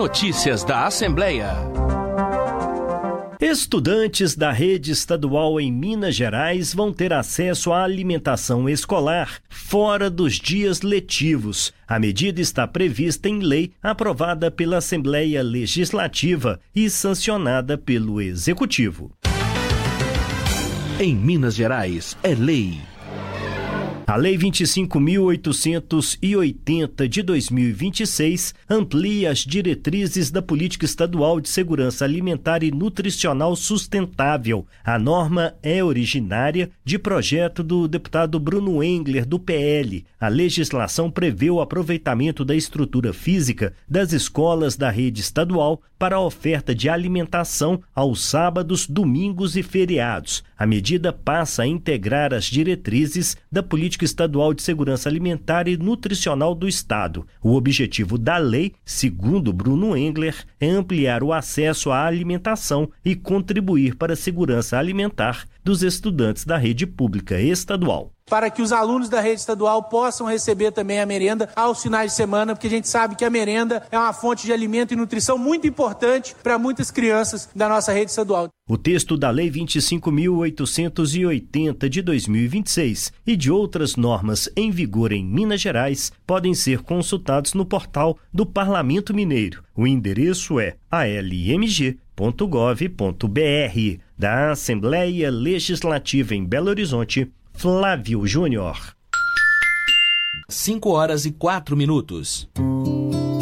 Notícias da Assembleia. Estudantes da rede estadual em Minas Gerais vão ter acesso à alimentação escolar fora dos dias letivos. A medida está prevista em lei aprovada pela Assembleia Legislativa e sancionada pelo Executivo. Em Minas Gerais, é lei. A Lei 25.880 de 2026 amplia as diretrizes da Política Estadual de Segurança Alimentar e Nutricional Sustentável. A norma é originária de projeto do deputado Bruno Engler, do PL. A legislação prevê o aproveitamento da estrutura física das escolas da rede estadual para a oferta de alimentação aos sábados, domingos e feriados. A medida passa a integrar as diretrizes da Política Estadual de Segurança Alimentar e Nutricional do Estado. O objetivo da lei, segundo Bruno Engler, é ampliar o acesso à alimentação e contribuir para a segurança alimentar dos estudantes da rede pública estadual. Para que os alunos da rede estadual possam receber também a merenda aos finais de semana, porque a gente sabe que a merenda é uma fonte de alimento e nutrição muito importante para muitas crianças da nossa rede estadual. O texto da Lei 25.880 de 2026 e de outras normas em vigor em Minas Gerais podem ser consultados no portal do Parlamento Mineiro. O endereço é almg.gov.br. Da Assembleia Legislativa em Belo Horizonte, Flávio Júnior. 5 horas e 4 minutos.